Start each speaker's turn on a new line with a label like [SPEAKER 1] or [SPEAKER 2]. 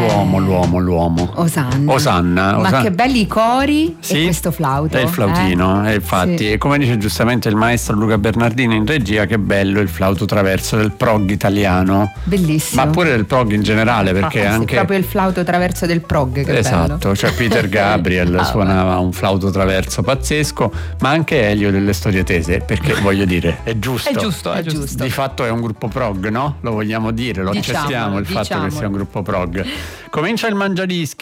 [SPEAKER 1] l'uomo. Osanna.
[SPEAKER 2] Ma che belli i cori, sì? E questo flauto.
[SPEAKER 1] E il flautino, infatti. Sì. E come dice giustamente il maestro Luca Bernardini in regia, che bello il flauto traverso del prog italiano.
[SPEAKER 2] Bellissimo.
[SPEAKER 1] Ma pure del prog in generale, perché anche...
[SPEAKER 2] proprio il flauto traverso del prog, che
[SPEAKER 1] esatto,
[SPEAKER 2] bello.
[SPEAKER 1] Cioè Peter Gabriel suonava un flauto traverso pazzesco, ma anche Elio delle Storie Tese, perché voglio dire, è giusto.
[SPEAKER 2] È giusto.
[SPEAKER 1] Di fatto è un gruppo prog, no? Lo vogliamo dire, accettiamo il fatto che sia un gruppo prog. Comincia il Mangiadischi.